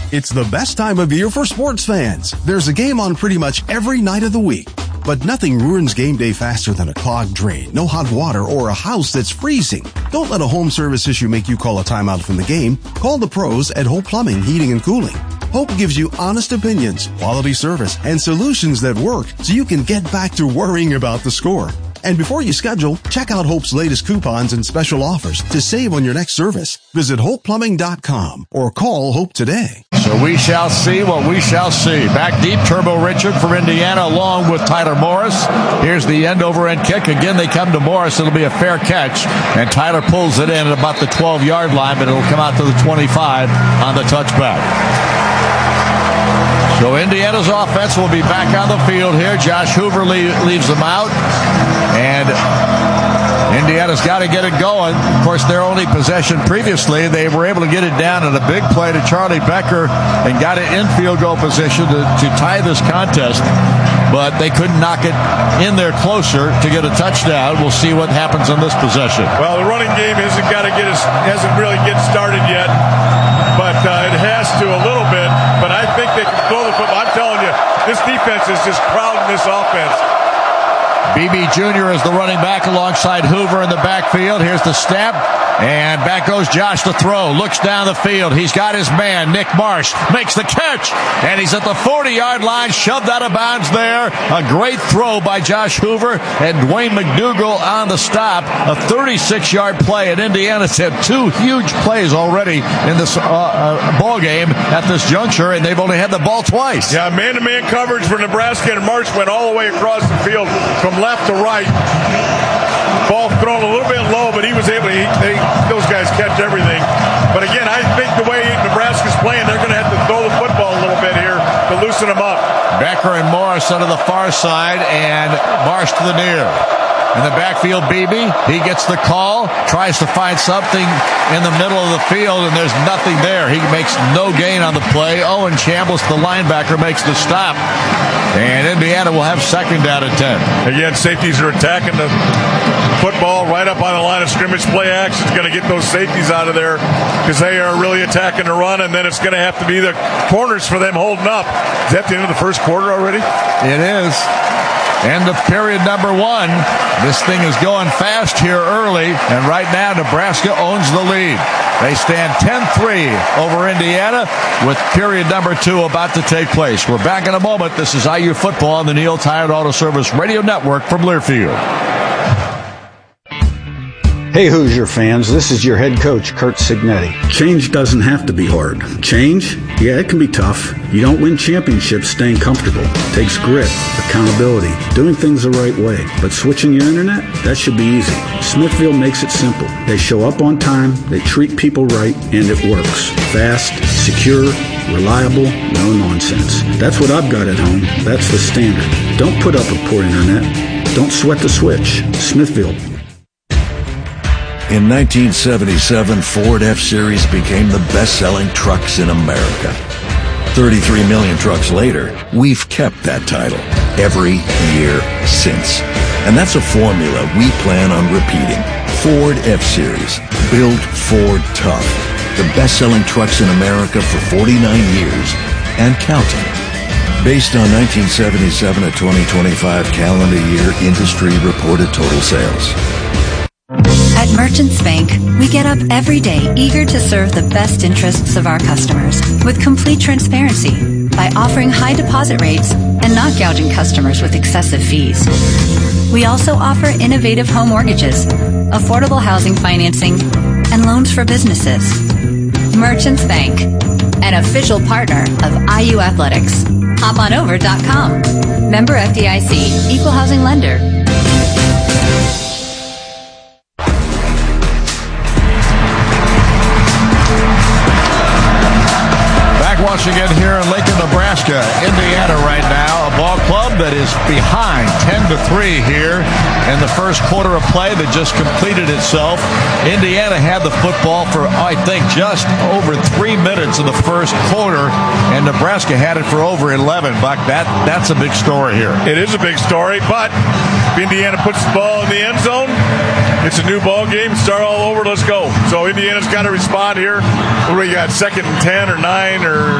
It's the best time of year for sports fans. There's a game on pretty much every night of the week. But nothing ruins game day faster than a clogged drain, no hot water, or a house that's freezing. Don't let a home service issue make you call a timeout from the game. Call the pros at Hope Plumbing, Heating, and Cooling. Hope gives you honest opinions, quality service, and solutions that work so you can get back to worrying about the score. And before you schedule, check out Hope's latest coupons and special offers to save on your next service. Visit HopePlumbing.com or call Hope today. So we shall see what we shall see. Back deep, Turbo Richard from Indiana along with Tyler Morris. Here's the end over end kick. Again, they come to Morris. It'll be a fair catch. And Tyler pulls it in at about the 12-yard line, but it'll come out to the 25 on the touchback. So Indiana's offense will be back on the field here. Josh Hoover leaves them out. And Indiana's got to get it going. Of course, their only possession previously, they were able to get it down in a big play to Charlie Becker and got it in field goal position to tie this contest. But they couldn't knock it in there closer to get a touchdown. We'll see what happens on this possession. Well, the running game hasn't really get started yet. But it has to a little bit. But I think they can throw the football. I'm telling you, this defense is just crowding this offense. BB Jr. is the running back alongside Hoover in the backfield. Here's the snap. And back goes Josh to throw. Looks down the field. He's got his man, Nick Marsh. Makes the catch. And he's at the 40-yard line. Shoved out of bounds there. A great throw by Josh Hoover. And Dwayne McDougal on the stop. A 36-yard play. And Indiana's had two huge plays already in this ball game at this juncture. And they've only had the ball twice. Yeah, man-to-man coverage for Nebraska. And Marsh went all the way across the field from left to right. Ball thrown a little bit low, but he was able to, those guys catch everything. But again, I think the way Nebraska's playing, they're going to have to throw the football a little bit here to loosen them up. Becker and Morris out of the far side, and Marsh to the near. In the backfield, Beebe, he gets the call, tries to find something in the middle of the field, and there's nothing there. He makes no gain on the play. Owen Chambliss, the linebacker, makes the stop. And Indiana will have second down and 10. Again, safeties are attacking the football right up on the line of scrimmage. Play action is going to get those safeties out of there because they are really attacking the run, and then it's going to have to be the corners for them holding up. Is that the end of the first quarter already? It is. End of period number one. This thing is going fast here early, and right now Nebraska owns the lead. They stand 10-3 over Indiana with period number two about to take place. We're back in a moment. This is IU Football on the Neil Tire Auto Service Radio Network from Learfield. Hey Hoosier fans, this is your head coach, Kurt Signetti. Change doesn't have to be hard. Change? Yeah, it can be tough. You don't win championships staying comfortable. It takes grit, accountability, doing things the right way. But switching your internet? That should be easy. Smithfield makes it simple. They show up on time, they treat people right, and it works. Fast, secure, reliable, no nonsense. That's what I've got at home. That's the standard. Don't put up with poor internet. Don't sweat the switch. Smithfield. In 1977, Ford F-Series became the best-selling trucks in America. 33 million trucks later, we've kept that title every year since. And that's a formula we plan on repeating. Ford F-Series. Built Ford tough. The best-selling trucks in America for 49 years and counting. Based on 1977 to 2025 calendar year industry reported total sales. At Merchants Bank, we get up every day eager to serve the best interests of our customers with complete transparency by offering high deposit rates and not gouging customers with excessive fees. We also offer innovative home mortgages, affordable housing financing, and loans for businesses. Merchants Bank, an official partner of IU Athletics. HopOnOver.com. Member FDIC, Equal Housing Lender. Once again here in Lincoln, Nebraska, Indiana right now, a ball club that is behind 10-3 here in the first quarter of play that just completed itself. Indiana had the football for, I think, just over 3 minutes in the first quarter, and Nebraska had it for over 11. Buck, that's a big story here. It is a big story, but if Indiana puts the ball in the end zone, it's a new ball game. Start all over. Let's go. So Indiana's got to respond here. What do we got? 2nd and 10 or 9 or